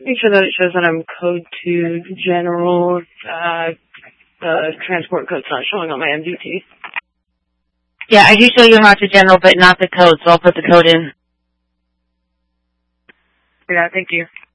Make sure that it shows that I'm code 2 general. The transport code's not showing on my MDT. Yeah, I do show you how to general, but not the code, so I'll put the code in. Yeah, thank you.